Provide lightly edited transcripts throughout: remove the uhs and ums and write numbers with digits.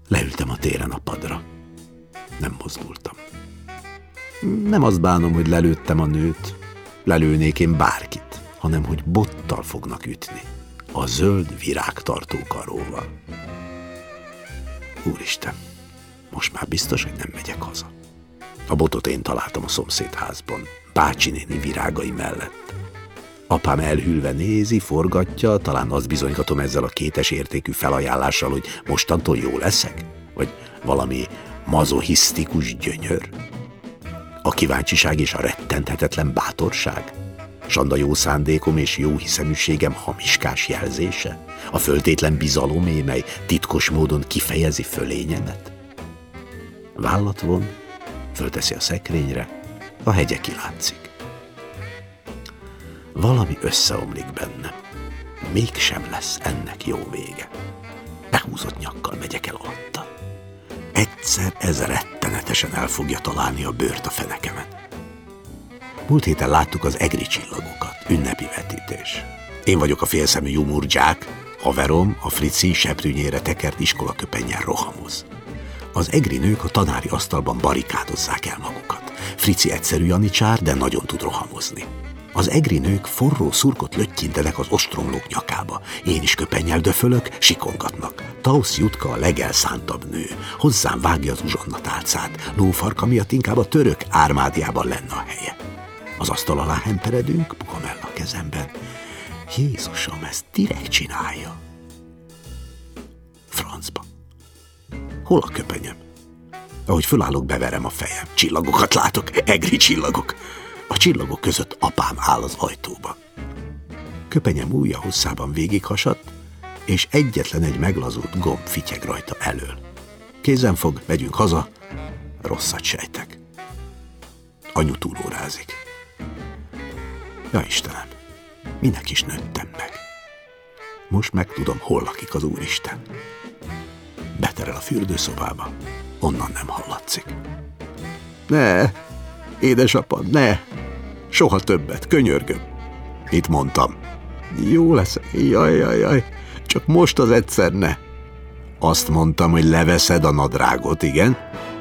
Leültem a téren a padra. Nem mozgultam. Nem azt bánom, hogy lelőttem a nőt, lelőnék én bárkit, hanem hogy bottal fognak ütni, a zöld virágtartó karóval. Úristen, most már biztos, hogy nem megyek haza. A botot én találtam a szomszédházban, bácsi néni virágai mellett. Apám elhűlve nézi, forgatja, talán azt bizonygatom ezzel a kétes értékű felajánlással, hogy mostantól jó leszek? Vagy valami mazochisztikus gyönyör? A kíváncsiság és a rettenthetetlen bátorság? Sanda jó szándékom és jó hiszeműségem hamiskás jelzése? A föltétlen bizalomé, mely titkos módon kifejezi fölényemet? Vállat von, fölteszi a szekrényre, a hegye kilátszik. Valami összeomlik bennem. Mégsem lesz ennek jó vége. Behúzott nyakkal megyek el alatta. Egyszer ez rettenetesen el fogja találni a bőrt a fenekemen. Múlt héten láttuk az egri csillagokat, ünnepi vetítés. Én vagyok a félszemű jumurdzsák, haverom a Frici seprűnyére tekert iskolaköpennyel rohamoz. Az egri nők a tanári asztalban barikádozzák el magukat. Frici egyszerű janicsár, de nagyon tud rohamozni. Az egri nők forró szurkot löttyintenek az ostromlók nyakába. Én is köpennyel döfölök, sikongatnak. Tausz Jutka a legelszántabb nő. Hozzám vágja az uzsonnatálcát. Lófarka miatt inkább a török ármádiában lenne a helye. Az asztal alá hemperedünk, puhamell a kezemben. Jézusom, ezt direkt csinálja. Francba. Hol a köpenyem? Ahogy fölállok, beverem a fejem. Csillagokat látok, egri csillagok. A csillagok között apám áll az ajtóban. Köpenyem ujja hosszában végighasadt, és egyetlen egy meglazult gomb fityeg rajta elől. Kézen fog, megyünk haza, rosszat sejtek. Anyu túlórázik. Ja Istenem, minek is nőttem meg? Most megtudom, hol lakik az Úristen. Beterel a fürdőszobába, onnan nem hallatszik. Ne, édesapa, ne! Soha többet, könyörgöm. Mit mondtam? Jó lesz, jaj, csak most az egyszer ne. Azt mondtam, hogy leveszed a nadrágot, igen?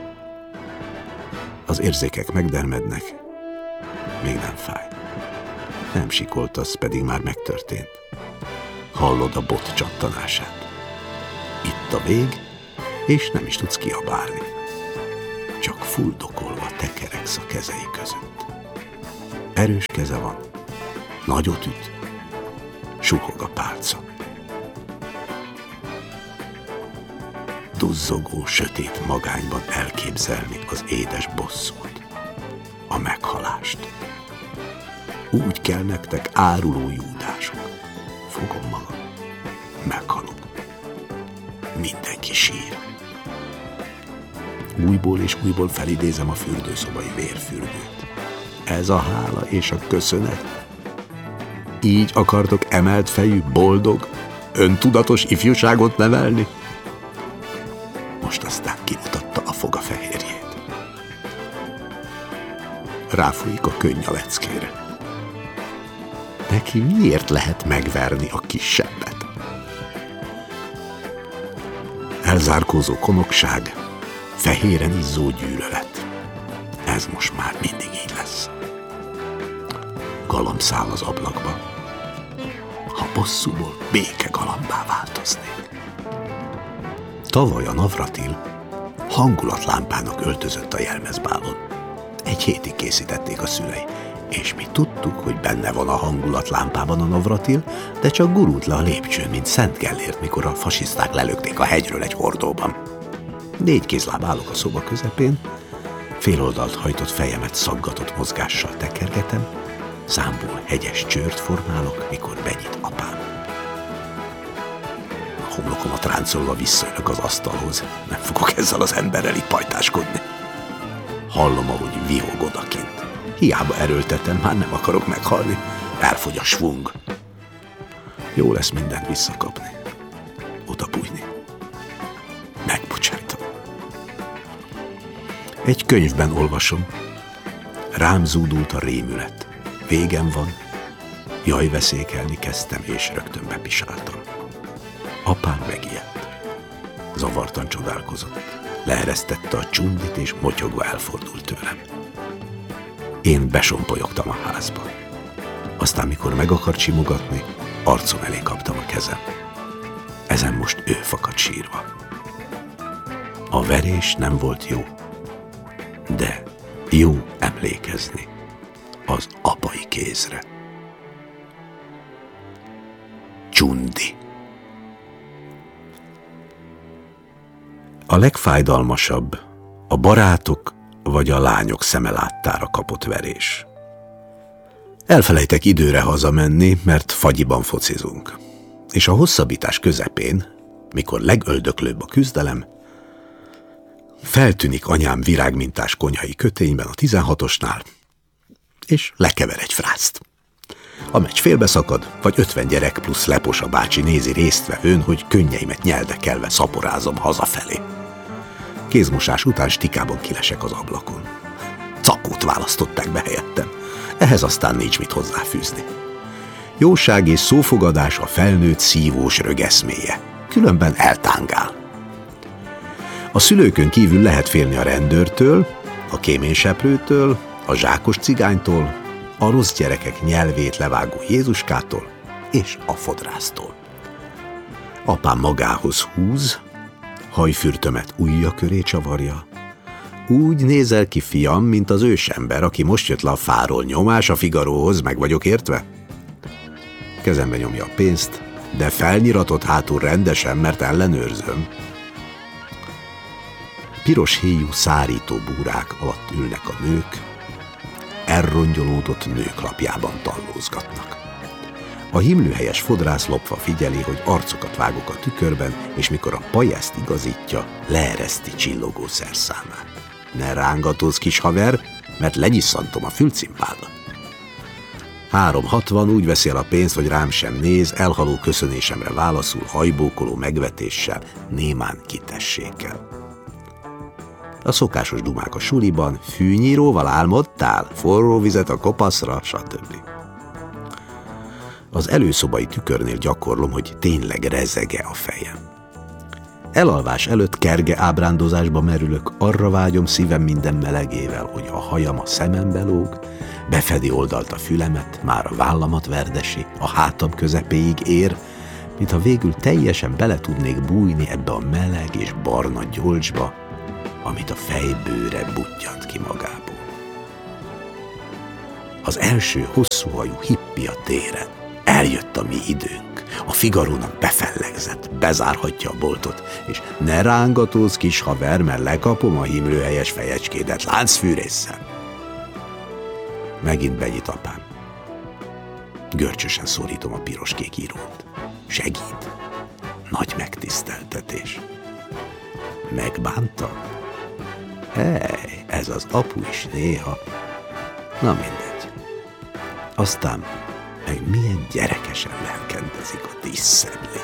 Az érzékek megdermednek. Még nem fáj. Nem sikoltasz, pedig már megtörtént. Hallod a bot csattanását. Itt a vég, és nem is tudsz kiabálni. Csak fuldokolva tekereksz a kezei között. Erős keze van, nagyot üt, suhog a pálca. Duzzogó, sötét magányban elképzelni az édes bosszút, a meghalást. Úgy kell nektek, áruló júdások. Fogom magam, meghalok. Mindenki sír. Újból és újból felidézem a fürdőszobai vérfürdőt. Ez a hála és a köszönet. Így akartok emelt fejű, boldog, öntudatos ifjúságot nevelni? Most aztán kimutatta a foga fehérjét. Ráfújik a könny a leckére. Neki miért lehet megverni a kisebbet? Elzárkózó konokság, fehéren izzó gyűlölet. Ez most már mindig így lesz. Galamb száll az ablakba. Ha bosszúból béke galambá változnék. Tavaly a Navratil hangulatlámpának öltözött a jelmezbálon. Egy hétig készítették a szülei, és mi tudtuk, hogy benne van a hangulatlámpában a Navratil, de csak gurult le a lépcsőn, mint Szent Gellért, mikor a fasiszták lelökték a hegyről egy hordóban. 4 kézláb állok a szoba közepén, féloldalt hajtott fejemet szaggatott mozgással tekergetem, számból hegyes csőrt formálok, mikor benyit apám. A homlokomat ráncolva visszaülök az asztalhoz, nem fogok ezzel az emberrel itt pajtáskodni. Hallom, ahogy vihog odakint. Hiába erőltetem, már nem akarok meghalni. Elfogy a svung. Jó lesz mindent visszakapni. Oda bújni. Megbocsájtom. Egy könyvben olvasom. Rám zúdult a rémület. Végem van. Jaj, veszékelni kezdtem, és rögtön bepisáltam. Apám megijedt. zavartan csodálkozott. Leeresztette a csundit, és motyogva elfordult tőlem. Én besompolyogtam a házba. Aztán, mikor meg akart simogatni, arcom elé kaptam a kezem. Ezen most ő fakadt sírva. A verés nem volt jó, de jó emlékezni az apai kézre. Csundi. A legfájdalmasabb a barátok vagy a lányok szeme láttára kapott verés. Elfelejtek időre hazamenni, mert fagyiban focizunk. És a hosszabbítás közepén, mikor legöldöklőbb a küzdelem, feltűnik anyám virágmintás konyhai kötényben a 16-osnál, és lekever egy frászt. A meccs félbeszakad, vagy 50 gyerek plusz Leposa bácsi nézi résztvevőn, hogy könnyeimet nyeldekelve szaporázom hazafelé. Kézmosás után stikában kilesek az ablakon. Cakót választották be helyettem, ehhez aztán nincs mit hozzáfűzni. Jóság és szófogadás a felnőtt szívós rögeszméje, különben eltángál. A szülőkön kívül lehet félni a rendőrtől, a kéményseprőtől, a zsákos cigánytól, a rossz gyerekek nyelvét levágó Jézuskától és a fodrásztól. Apám magához húz, hajfürtömet ujja köré csavarja. Úgy nézel ki, fiam, mint az ősember, aki most jött le a fáról. Nyomás a Figaróhoz, meg vagyok értve? Kezembe nyomja a pénzt, de felnyiratott hátul rendesen, mert ellenőrzöm. Piros héjú szárító búrák alatt ülnek a nők, elrongyolódott nőklapjában tallózgatnak. A himlőhelyes fodrász lopva figyeli, hogy arcokat vágok a tükörben, és mikor a pajászt igazítja, leereszti csillogó szerszámát. Ne rángatózz, kis haver, mert legyisszantom a fülcimpádat. 3,60 úgy veszi el a pénzt, hogy rám sem néz, elhaló köszönésemre válaszul hajbókoló megvetéssel, némán kitessékkel. A szokásos dumák a suliban, fűnyíróval álmodtál, forró vizet a kopaszra, stb. Az előszobai tükörnél gyakorlom, hogy tényleg rezege a fejem. Elalvás előtt kerge ábrándozásba merülök, arra vágyom szívem minden melegével, hogy a hajam a szemembe lóg, befedi oldalt a fülemet, már a vállamat verdesi, a hátam közepéig ér, mintha végül teljesen bele tudnék bújni ebbe a meleg és barna gyolcsba, amit a fejbőre buttyant ki magából. Az első hosszúhajú hippi a téren. Eljött a mi időnk. A Figarónak befellegzett, bezárhatja a boltot, és ne rángatózz, kis haver, mert lekapom a himlőhelyes fejecskédet láncfűrésszel. Megint benyit apám. Görcsösen szorítom a piros-kék írót. Segít. Nagy megtiszteltetés. Megbánta? Hely, ez az apu is néha. Na mindegy. Aztán meg milyen gyerekesen lelkendezik a díszszemlén.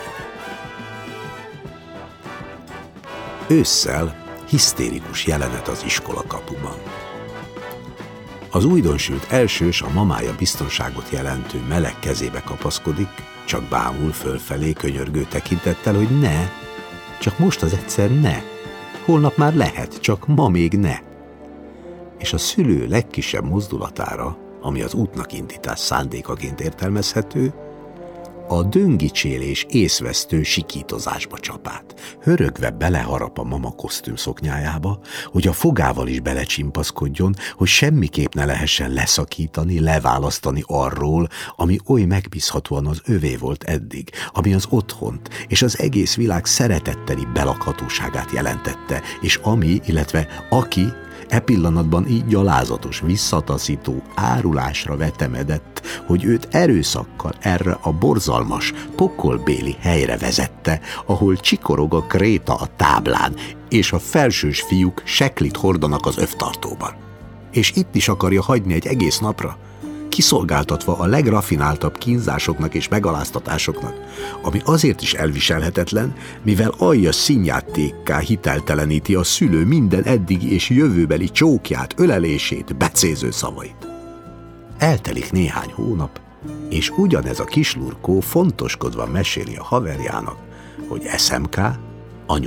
Ősszel hisztérikus jelenet az iskola kapuban. Az újdonsült elsős a mamája biztonságot jelentő meleg kezébe kapaszkodik, csak bámul fölfelé könyörgő tekintettel, hogy ne, csak most az egyszer ne. Holnap már lehet, csak ma még ne. És a szülő legkisebb mozdulatára, ami az útnak indítás szándékaként értelmezhető, a döngicsélés észvesztő sikítozásba csap át. Hörögve beleharap a mama kosztüm szoknyájába, hogy a fogával is belecsimpaszkodjon, hogy semmiképp ne lehessen leszakítani, leválasztani arról, ami oly megbízhatóan az övé volt eddig, ami az otthont és az egész világ szeretetteli belakhatóságát jelentette, és ami, illetve aki e pillanatban így gyalázatos, visszataszító árulásra vetemedett, hogy őt erőszakkal erre a borzalmas, pokolbéli helyre vezette, ahol csikorog a kréta a táblán, és a felsős fiúk seklit hordanak az övtartóban. És itt is akarja hagyni egy egész napra, kiszolgáltatva a legrafináltabb kínzásoknak és megaláztatásoknak, ami azért is elviselhetetlen, mivel aljas színjátékká hitelteleníti a szülő minden eddigi és jövőbeli csókját, ölelését, becéző szavait. Eltelik néhány hónap, és ugyanez a kislurkó fontoskodva meséli a haverjának, hogy SMK, anyu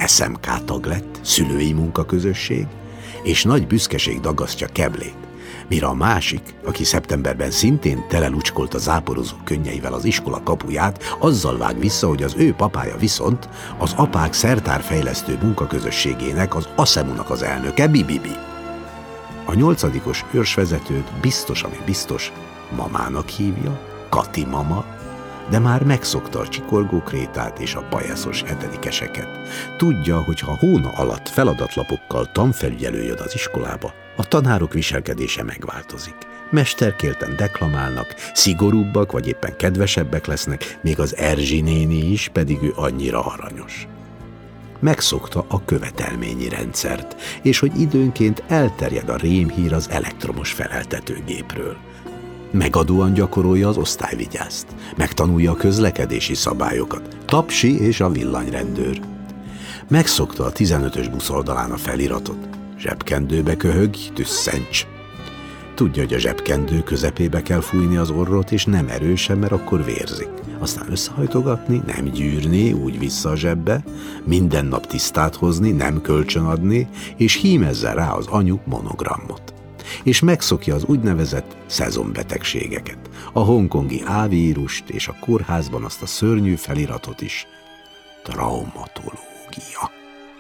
SMK tag lett, szülői munkaközösség, és nagy büszkeség dagasztja Keblét, mire a másik, aki szeptemberben szintén telelucskolt a záporozó könnyeivel az iskola kapuját, azzal vág vissza, hogy az ő papája viszont az apák szertárfejlesztő munkaközösségének, az ASEMU-nak az elnöke, Bibibi. A 8-os őrsvezetőt biztos, ami biztos, mamának hívja, Kati mama, de már megszokta a csikorgó krétát és a pajeszos 7-eseket. Tudja, hogy ha hóna alatt feladatlapokkal tanfelügyelő jön az iskolába, a tanárok viselkedése megváltozik. Mesterkélten deklamálnak, szigorúbbak vagy éppen kedvesebbek lesznek, még az Erzsi néni is, pedig ő annyira aranyos. Megszokta a követelményi rendszert, és hogy időnként elterjed a rémhír az elektromos feleltetőgépről. Megadóan gyakorolja az osztályvigyászt, megtanulja a közlekedési szabályokat, tapsi és a villanyrendőr. Megszokta a 15-ös busz oldalán a feliratot, zsebkendőbe köhögj, tüsszencs. Tudja, hogy a zsebkendő közepébe kell fújni az orrot, és nem erősen, mert akkor vérzik. Aztán összehajtogatni, nem gyűrni, úgy vissza a zsebbe, minden nap tisztát hozni, nem kölcsönadni, és hímezze rá az anyuk monogramot. És megszokja az úgynevezett szezonbetegségeket, a hongkongi A-vírust és a kórházban azt a szörnyű feliratot is. Traumatológia.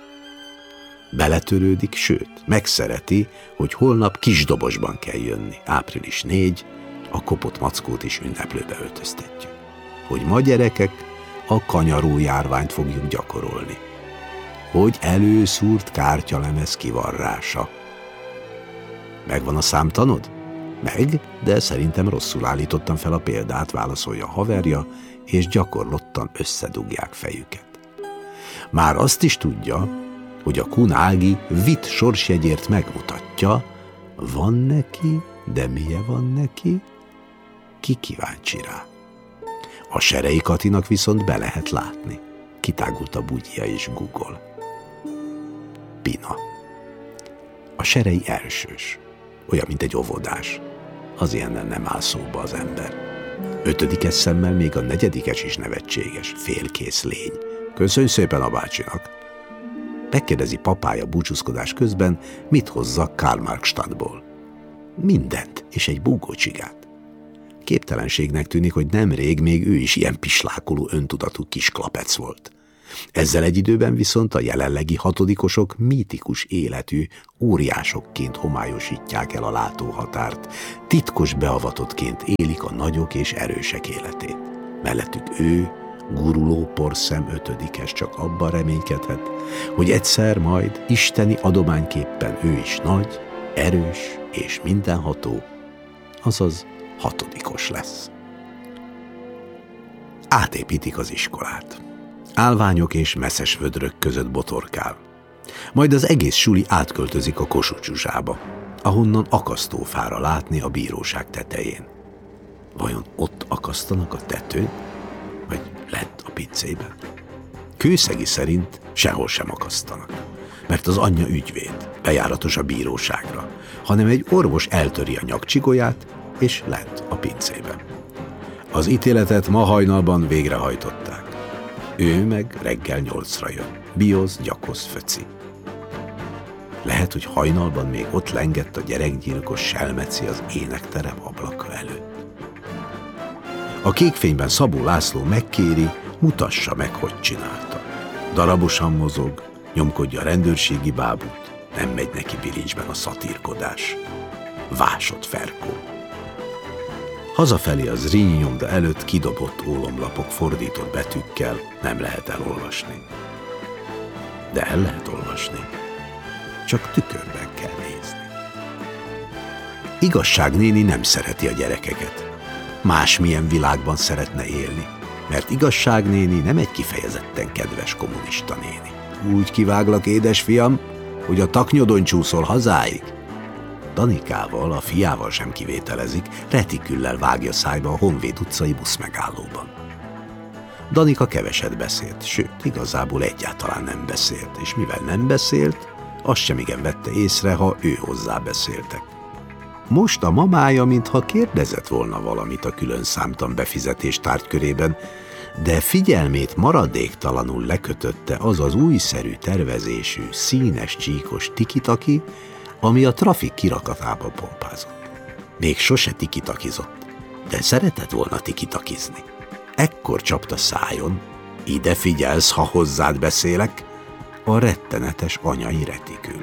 Beletörődik, sőt, megszereti, hogy holnap kisdobosban kell jönni. Április 4, a kopott mackót is ünneplőbe öltöztetjük. Hogy ma gyerekek a kanyaró járványt fogjuk gyakorolni. Hogy előszúrt kártyalemez kivarrása. Megvan a számtanod? Meg, de szerintem rosszul állítottam fel a példát, válaszolja a haverja, és gyakorlottan összedugják fejüket. Már azt is tudja, hogy a Kun Ági vitt sorsjegyért megmutatja, van neki, de milyen van neki? Ki kíváncsi rá? A Serei Katinak viszont be lehet látni. Kitágult a bugyja és Google. Pina. A Serei elsős. Olyan, mint egy óvodás. Az ilyennel nem áll szóba az ember. 5. szemmel még a 4. is nevetséges, félkész lény. Köszönj szépen a bácsinak. Megkérdezi papája búcsúzkodás közben, mit hozzak Karl-Marx-stadtból. Mindent, és egy búgócsigát. Képtelenségnek tűnik, hogy nemrég még ő is ilyen pislákoló öntudatú kis klapec volt. Ezzel egy időben viszont a jelenlegi 6-osok mítikus életű óriásokként homályosítják el a látóhatárt, titkos beavatottként élik a nagyok és erősek életét. Mellettük ő, guruló porszem 5-es csak abban reménykedhet, hogy egyszer majd isteni adományképpen ő is nagy, erős és mindenható, azaz 6-os lesz. Átépítik az iskolát. Állványok és messzes vödrök között botorkál. Majd az egész suli átköltözik a Kossuth Zsuzsába, ahonnan akasztófára látni a bíróság tetején. Vajon ott akasztanak a tetőn, vagy lent a pincében? Kőszegi szerint sehol sem akasztanak, mert az anyja ügyvéd, bejáratos a bíróságra, hanem egy orvos eltöri a nyakcsigolyát, és lent a pincében. Az ítéletet ma hajnalban végrehajtották. Ő meg reggel 8-ra jön. Biosz, gyakosz, föci. Lehet, hogy hajnalban még ott lengett a gyerekgyilkos Selmeci az énekterem ablaka előtt. A kékfényben Szabó László megkéri, mutassa meg, hogy csinálta. Darabosan mozog, nyomkodja a rendőrségi bábút, nem megy neki bilincsben a szatírkodás. Vásott Ferkó. Hazafelé az Zrínyi nyomda előtt kidobott ólomlapok fordított betűkkel nem lehet elolvasni. De el lehet olvasni. Csak tükörben kell nézni. Igazság néni nem szereti a gyerekeket. Másmilyen világban szeretne élni, mert Igazság néni nem egy kifejezetten kedves kommunista néni. Úgy kiváglak, édesfiam, hogy a taknyodon csúszol hazáig. Danikával, a fiával sem kivételezik, retiküllel vágja szájba a Honvéd utcai buszmegállóban. Danika keveset beszélt, sőt, igazából egyáltalán nem beszélt, és mivel nem beszélt, azt sem igen vette észre, ha ő hozzá beszéltek. Most a mamája, mintha kérdezett volna valamit a külön számtan befizetés tárgykörében, de figyelmét maradéktalanul lekötötte az az újszerű tervezésű, színes csíkos tikitaki, ami a trafik kirakatában pompázott. Még sose tikitakizott, de szeretett volna tikitakizni. Ekkor csapta szájon, ide figyelsz, ha hozzád beszélek, a rettenetes anyai retikül.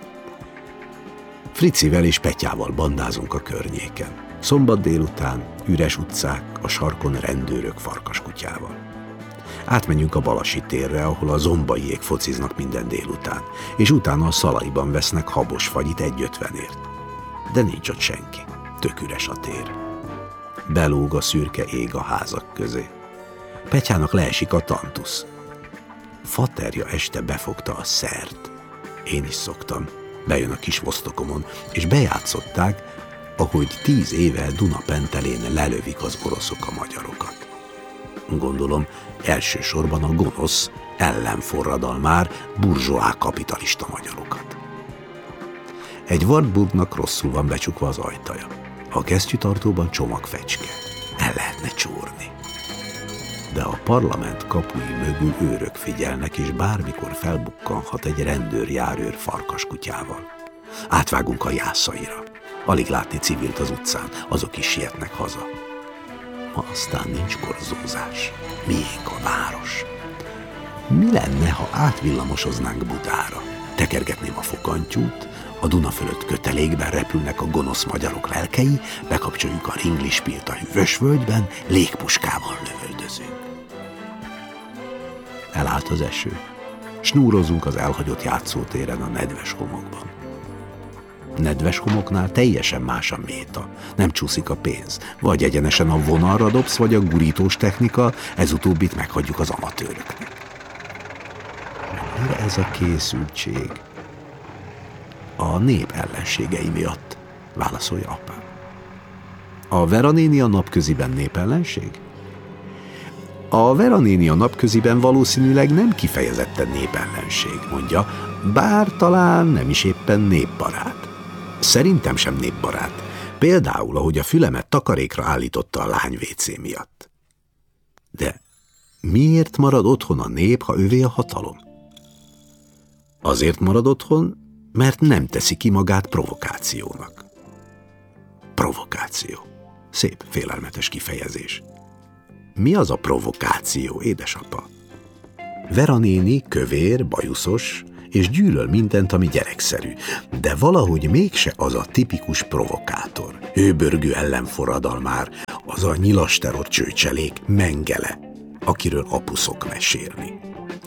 Fricivel és Petyával bandázunk a környéken. Szombat délután, üres utcák, a sarkon rendőrök farkaskutyával. Átmenjünk a Balasi térre, ahol a zombaiék fociznak minden délután, és utána a Szalaiban vesznek habos fagyit 1,50-ért. De nincs ott senki, tök üres a tér. Belóg a szürke ég a házak közé. Petyának leesik a tantusz. Faterja este befogta a szert. Én is szoktam. Bejön a kis Vosztokomon, és bejátszották, ahogy 10 éve Dunapentelén lelövik az oroszok a magyarokat. Gondolom, elsősorban a gonosz, ellenforradalmár, burzsóá kapitalista magyarokat. Egy Wartburgnak rosszul van becsukva az ajtaja. A kesztyűtartóban csomagfecske. El lehetne csórni. De a parlament kapui mögül őrök figyelnek, és bármikor felbukkanhat egy rendőrjárőr farkaskutyával. Átvágunk a Jászaira. Alig látni civilt az utcán, azok is sietnek haza. Ma aztán nincs korzózás. Miénk a város. Mi lenne, ha átvillamosoznánk Budára? Tekergetném a fogantyút, a Duna fölött kötelékben repülnek a gonosz magyarok lelkei, bekapcsoljuk a ringlispilt a hűvös völgyben, légpuskával lövöldözünk. Elállt az eső. Snúrozunk az elhagyott játszótéren a nedves homokban. Nedves homoknál teljesen más a méta. Nem csúszik a pénz. Vagy egyenesen a vonalra dobsz, vagy a gurítós technika, ez utóbbit meghagyjuk az amatőröknek. Mire ez a készültség? A nép ellenségei miatt, válaszolja apám. A Vera néni a napköziben népellenség? A Vera néni a napköziben valószínűleg nem kifejezetten népellenség, mondja, bár talán nem is éppen népbarát. Szerintem sem népbarát. Például, ahogy a fülemet takarékra állította a lány WC miatt. De miért marad otthon a nép, ha övé a hatalom? Azért marad otthon, mert nem teszi ki magát provokációnak. Provokáció. Szép, félelmetes kifejezés. Mi az a provokáció, édesapa? Vera néni kövér, bajuszos, és gyűlöl mindent, ami gyerekszerű, de valahogy mégse az a tipikus provokátor, hőbörgő ellenforradalmár, az a nyilasterot csőcselék, Mengele, akiről apu szok mesélni.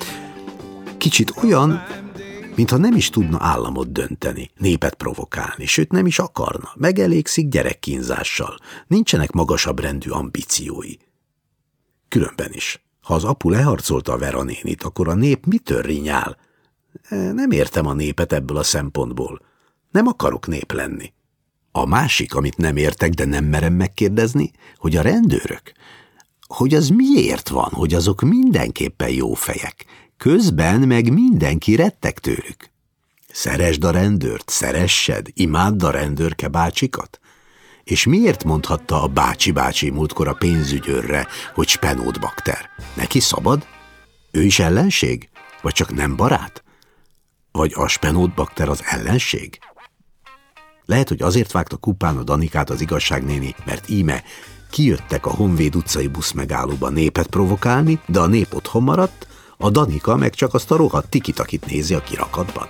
Kicsit olyan, mintha nem is tudna államot dönteni, népet provokálni, sőt nem is akarna, megelégszik gyerekkínzással, nincsenek magasabb rendű ambíciói. Különben is, ha az apu leharcolta a Vera nénit, akkor a nép mitől rinyál? Nem értem a népet ebből a szempontból. Nem akarok nép lenni. A másik, amit nem értek, de nem merem megkérdezni, hogy a rendőrök, hogy az miért van, hogy azok mindenképpen jó fejek, közben meg mindenki retteg tőlük. Szeresd a rendőrt, szeressed, imádd a rendőrke bácsikat. És miért mondhatta a bácsi múltkor a pénzügyőrre, hogy spenótbakter? Neki szabad? Ő is ellenség? Vagy csak nem barát? Vagy a spenótbakter az ellenség? Lehet, hogy azért vágta kupán a Danikát az igazságnéni, mert íme kijöttek a Honvéd utcai buszmegállóba népet provokálni, de a nép otthon maradt, a Danika meg csak azt a rohadt tikitakit nézi a kirakatban.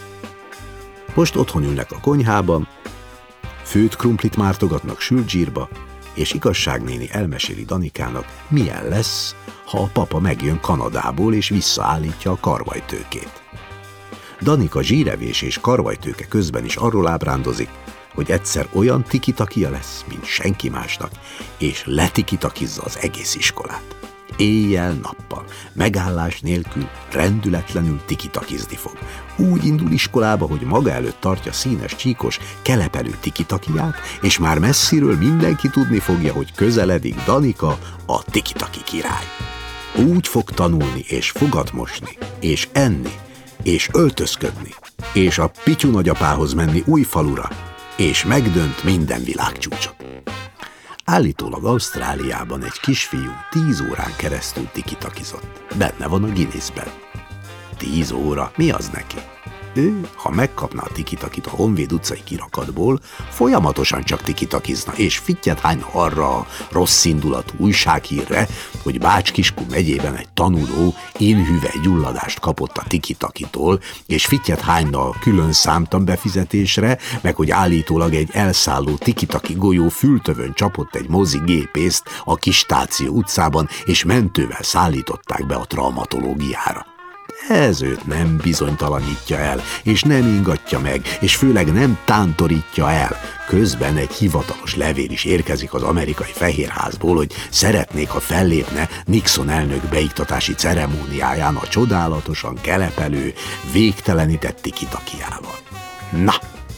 Most otthon ülnek a konyhában, főtt krumplit mártogatnak sült zsírba, és igazságnéni elmeséli Danikának, milyen lesz, ha a papa megjön Kanadából és visszaállítja a karvajtőkét. Danika zsírevés és karvajtőke közben is arról ábrándozik, hogy egyszer olyan tikitakia lesz, mint senki másnak, és letikitakizza az egész iskolát. Éjjel-nappal, megállás nélkül, rendületlenül tikitakizni fog. Úgy indul iskolába, hogy maga előtt tartja színes, csíkos, kelepelő tikitakiát, és már messziről mindenki tudni fogja, hogy közeledik Danika, a tikitaki király. Úgy fog tanulni, és fogat mosni, és enni, és öltözködni, és a Pityu nagyapához menni új falura, és megdönt minden világcsúcsot. Állítólag Ausztráliában egy kisfiú 10 órán keresztül tikitakizott. Benne van a Guinnessben. 10 óra? Mi az neki? Ő, ha megkapná a tikitakit a Honvéd utcai kirakatból, folyamatosan csak tikitakizna, és fittyet hányna arra a rossz indulatú újsághírre, hogy Bács-Kiskun megyében egy tanuló énhüvelygyulladást kapott a tikitakitól, és fittyet hányna a külön számtanbefizetésre, meg hogy állítólag egy elszálló tikitaki golyó fültövön csapott egy mozigépészt a Kistáció utcában, és mentővel szállították be a traumatológiára. Ez őt nem bizonytalanítja el, és nem ingatja meg, és főleg nem tántorítja el. Közben egy hivatalos levél is érkezik az amerikai Fehérházból, hogy szeretnék, ha fellépne Nixon elnök beiktatási ceremóniáján a csodálatosan kelepelő, végtelenített tikitakiával. Na!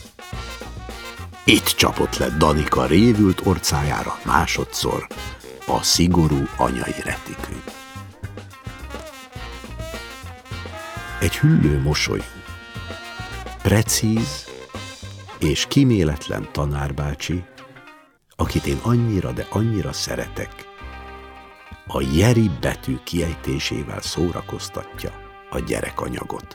Itt csapott le Danika révült orcájára másodszor a szigorú anyai retikű. Egy hüllő mosolyú, precíz és kíméletlen tanárbácsi, akit én annyira, de annyira szeretek, a Jeri betű kiejtésével szórakoztatja a gyerekanyagot.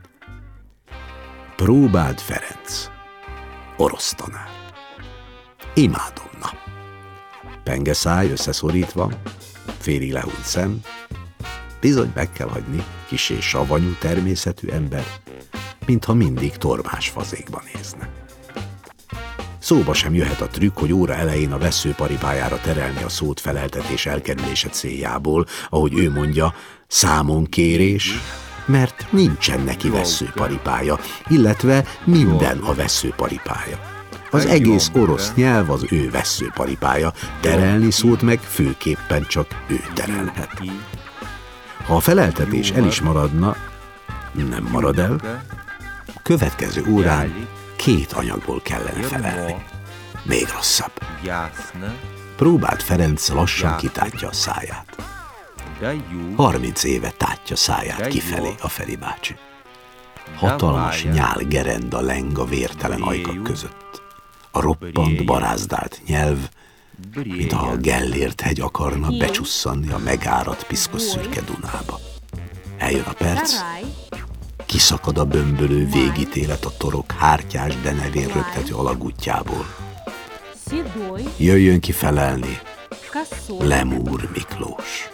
Próbáld Ferenc, orosz tanár. Imádom, na. Penge száj összeszorítva, félig lehúnyt szem, bizony meg kell hagyni, kissé savanyú természetű ember, mintha mindig tormás fazékba nézne. Szóba sem jöhet a trükk, hogy óra elején a vesszőparipájára terelni a szót feleltetés elkerülése céljából, ahogy ő mondja, számonkérés, mert nincsen neki vesszőparipája, illetve minden a vesszőparipája. Az egész orosz nyelv az ő vesszőparipája, terelni szót meg főképpen csak ő terelhet. Ha a feleltetés el is maradna, nem marad el, a következő órán 2 anyagból kellene felelni. Még rosszabb. Próbáld Ferenc lassan kitátja a száját. 30 éve tátja száját kifelé a Feri bácsi. Hatalmas nyál gerenda leng a vértelen ajkak között. A roppant, barázdált nyelv, mintha a Gellért hegy akarna becsusszanni a megáradt piszkos szürke Dunába. Eljön a perc, kiszakad a bömbölő végítélet a torok hártyás denevér röptető alagútjából. Jöjjön ki felelni Lemúr Miklós.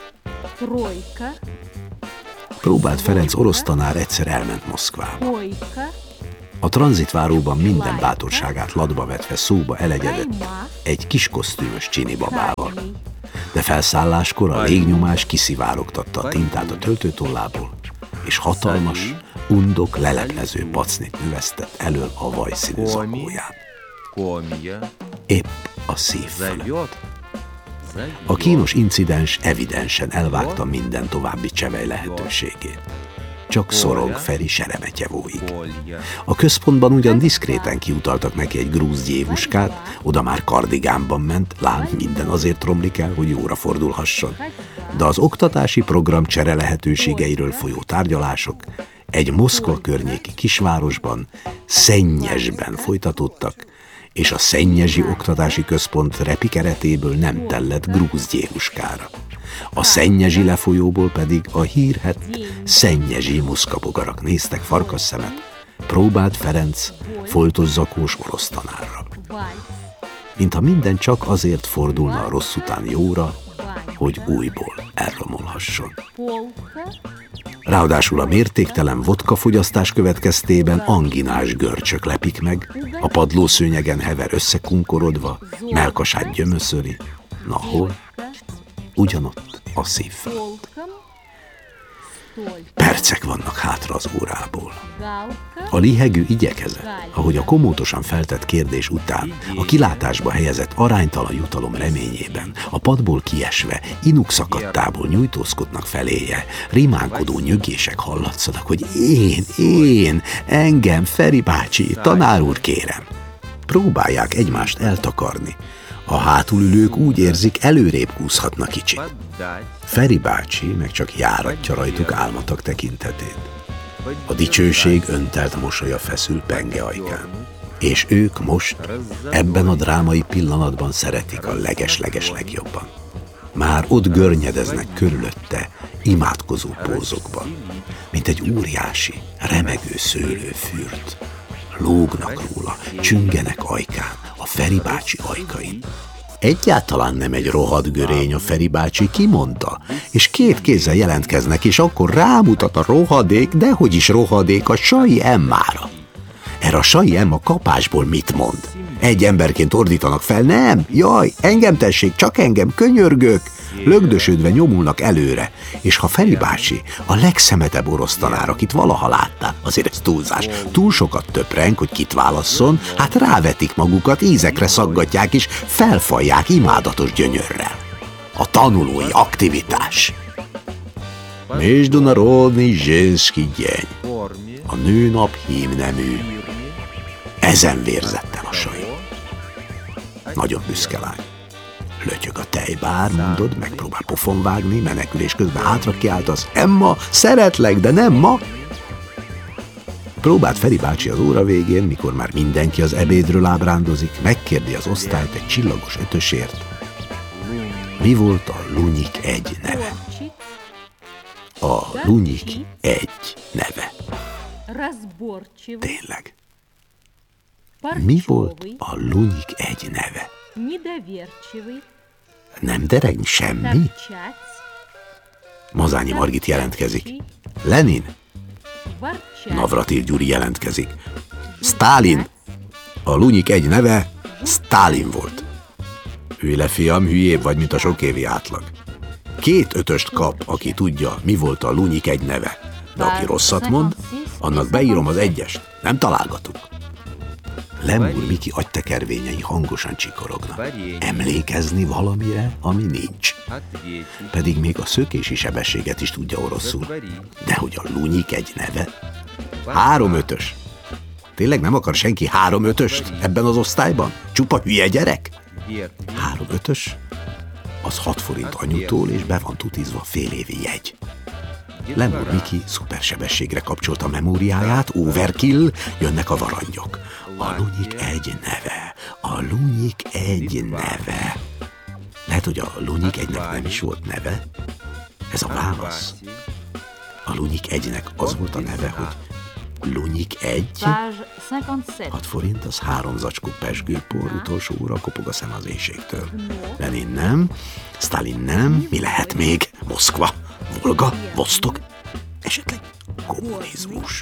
Próbáld Ferenc orosz tanár egyszer elment Moszkvába. A tranzitváróban minden bátorságát latba vetve szóba elegyedett egy kis kosztümös csini babával. De felszálláskor a légnyomás kiszivárogtatta a tintát a töltőtollából, és hatalmas, undok leleplező pacnit növesztett elől a vajszínű zakóján. Épp a szív fölött. A kínos incidens evidensen elvágta minden további csevej lehetőségét. Csak szorong Feri Seremetyevóig. A központban ugyan diszkréten kiutaltak neki egy grúz gyévuskát, oda már kardigánban ment, lám minden azért romlik el, hogy jóra fordulhasson. De az oktatási program csere lehetőségeiről folyó tárgyalások egy Moszkva környéki kisvárosban, Szennyesben folytatódtak, és a Szennyesi Oktatási Központ repi keretéből nem tellett grúz gyévuskára. A Szennyesi lefolyóból pedig a hírhett szennyesi muszkabogarak néztek farkasszemet Próbáld Ferenc foltos zakós orosz tanárral. Mintha minden csak azért fordulna a rossz után jóra, hogy újból elromolhasson. Ráadásul a mértéktelen vodkafogyasztás következtében anginás görcsök lepik meg, a padlószőnyegen hever összekunkorodva, mellkasát gyömöszöri. Na hol? Ugyanott a szív felett. Percek vannak hátra az órából. A lihegő igyekezett, ahogy a komótosan feltett kérdés után, a kilátásba helyezett aránytalan jutalom reményében, a padból kiesve, inuk szakadtából nyújtózkodnak feléje, rimánkodó nyögések hallatszanak, hogy én, engem, Feri bácsi, tanár úr kérem. Próbálják egymást eltakarni. A hátulülők úgy érzik, előrébb kúszhatnak kicsit. Feri bácsi meg csak járatja rajtuk álmatag tekintetét. A dicsőség öntelt mosolya feszül Penge ajkán. És ők most, ebben a drámai pillanatban szeretik a leges-leges legjobban. Már ott görnyedeznek körülötte, imádkozó pózokban, mint egy óriási, remegő szőlőfürt. Lógnak róla, csüngenek ajkán, a Feri bácsi ajkain. Egyáltalán nem egy rohadt görény a Feri bácsi, kimondta, és két kézzel jelentkeznek, és akkor rámutat a rohadék, dehogy is rohadék, a Sai Emmára. Erre a Sai Emma kapásból mit mond? Egy emberként ordítanak fel, nem, jaj, engem tessék, csak engem, könyörgök. Lögdösödve nyomulnak előre, és ha Feri bácsi a legszemetebb orosz tanár, akit valaha láttál, azért ez túlzás, túl sokat töpreng, hogy kit válasszon, hát rávetik magukat, ízekre szaggatják és felfalják imádatos gyönyörrel. A tanulói aktivitás. Международный женский dень. A nőnap hímnemű. Ezen vérzett el a Sai. Nagyon büszke lány. Lötyög a tejbár, mondod, megpróbál pofon vágni, menekülés közben hátra kiáltasz, Emma, szeretlek, de nem ma. Próbált Feri bácsi az óra végén, mikor már mindenki az ebédről ábrándozik, megkérdi az osztályt egy csillagos ötösért. Mi volt a Lunyik egy neve? A Lunyik egy neve. Tényleg. Mi volt a Lunyik egy neve? Nem dereng semmi? Mazányi Margit jelentkezik. Lenin? Navratil Gyuri jelentkezik. Sztálin? A Lunyik egy neve Sztálin volt. Ülj le, fiam, hülyébb vagy, mint a sokévi átlag. 2 ötöst kap, aki tudja, mi volt a Lunyik egy neve. De aki rosszat mond, annak beírom az 1-est. Nem találgatunk. Lemúr Miki agytekervényei hangosan csikorognak. Emlékezni valamire, ami nincs. Pedig még a szökési sebességet is tudja oroszul. De hogy a Lunyik egy neve? 3 ötös. Tényleg nem akar senki 3 ötöst ebben az osztályban? Csupa hülye gyerek? 3 ötös? Az 6 forint anyutól, és be van tutizva félévi jegy. Lemúr Miki szupersebességre kapcsolta a memóriáját, overkill, jönnek a varangyok. A Lunyik egy neve, a Lunyik egy neve. Lehet, hogy a Lunyik egynek nem is volt neve? Ez a válasz. A Lunyik egynek az volt a neve, hogy Lunyik egy. 6 forint, az 3 zacskó pezsgőpor, utolsó óra, kopog a szem az éjségtől. Lenin nem, Sztálin nem, mi lehet még? Moszkva, Volga, Vostok, esetleg kommunizmus,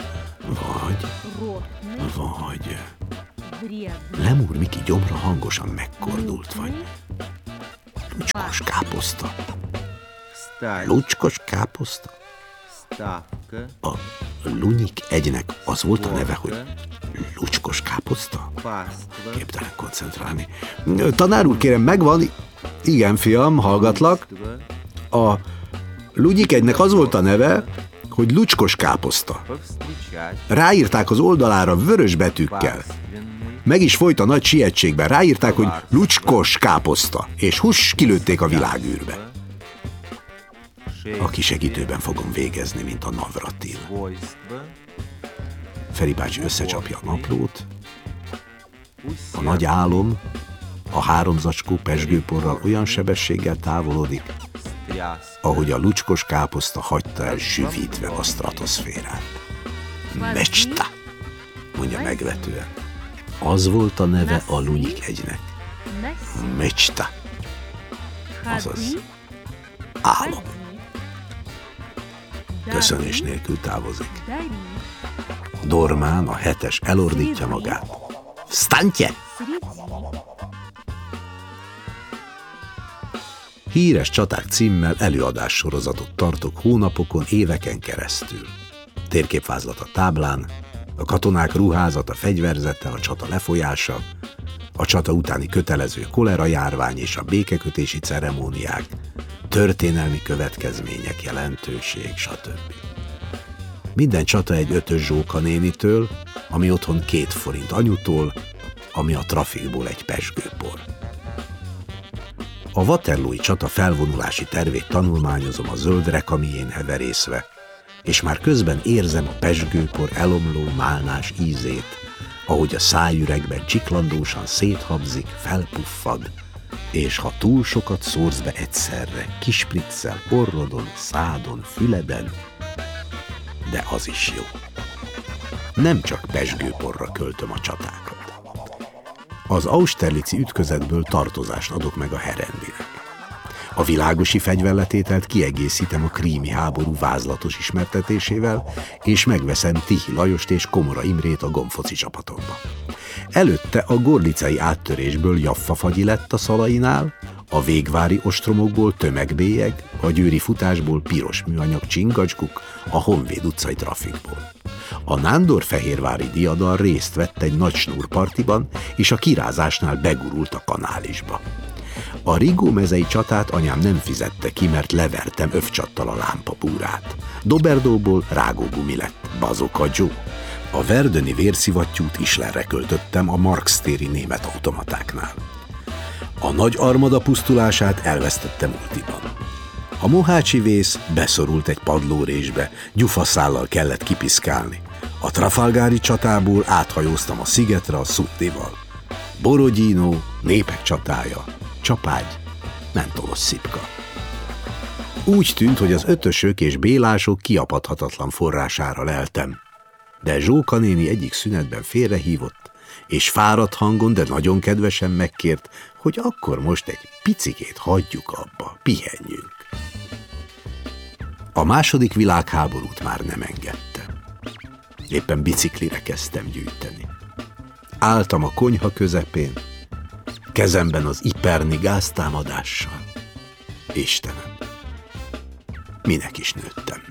vagy... Lemúr Miki gyomra hangosan megkordult, vagy lucskos káposzta. Lucskos káposzta? A Lunyik egynek az volt a neve, hogy lucskos káposzta? Képtelen koncentrálni. Tanár úr, kérem, megvan? Igen, fiam, hallgatlak. A Lunyik egynek az volt a neve, hogy lucskos káposzta. Ráírták az oldalára vörös betűkkel. Meg is folyt a nagy sietségben. Ráírták, hogy lucskos káposzta, és kilőtték a világűrbe. A kisegítőben fogom végezni, mint a Navratil. Feri bácsi összecsapja a naplót. A nagy álom a 3 zacskó pezsgőporral olyan sebességgel távolodik, ahogy a lucskos káposzta hagyta el süvítve a stratoszférát. Mecsta, mondja megvetően. Az volt a neve a Lunyik egynek. Mecsta. Azaz álom. Köszönés nélkül távozik. Dormán a 7-es elordítja magát. Vstantje! Híres csaták címmel előadás sorozatot tartok hónapokon, éveken keresztül. Térképvázlat a táblán, a katonák ruházata, fegyverzete, a csata lefolyása, a csata utáni kötelező kolera járvány és a békekötési ceremóniák, történelmi következmények, jelentőség, stb. Minden csata egy 5-ös zsóka nénitől, ami otthon 2 forint anyutól, ami a trafikból egy pezsgőpor. A waterlooi csata felvonulási tervét tanulmányozom a zöld rekamién heverészve, és már közben érzem a pezsgőpor elomló málnás ízét, ahogy a szájüregben csiklandósan széthabzik, felpuffad, és ha túl sokat szórsz be egyszerre, kispriccel, orrodon, szádon, füleden, de az is jó. Nem csak pezsgőporra költöm a csatákat. Az austerlitzi ütközetből tartozást adok meg a Herendinek. A világosi fegyverletételt kiegészítem a krími háború vázlatos ismertetésével, és megveszem Tichy Lajost és Komora Imrét a gombfoci csapatokba. Előtte a gorlicai áttörésből Jaffa-fagyi lett a Szalainál, a végvári ostromokból tömegbélyeg, a győri futásból piros műanyag csingacskuk, a Honvéd utcai trafikból. A nándorfehérvári diadal részt vett egy nagy snurpartiban, és a kirázásnál begurult a kanálisba. A rigómezei csatát anyám nem fizette ki, mert levertem övcsattal a lámpabúrát. Doberdóból rágógumi lett, Bazooka Joe. A verdöni vérszivattyút Islerre költöttem a Marx téri német automatáknál. A nagy armada pusztulását elvesztettem ultiban. A mohácsi vész beszorult egy padlórésbe, gyufaszállal kellett kipiszkálni. A trafalgári csatából áthajóztam a szigetre a Szuttival. Borodino, népek csatája, csapágy, mentolos szipka. Úgy tűnt, hogy az ötösök és bélások kiapadhatatlan forrására leltem, de Zsóka néni egyik szünetben félrehívott, és fáradt hangon, de nagyon kedvesen megkért, hogy akkor most egy picikét hagyjuk abba, pihenjünk. A második világháborút már nem engedte. Éppen biciklire kezdtem gyűjteni. Álltam a konyha közepén, kezemben az Iperni gáztámadással. Istenem, minek is nőttem.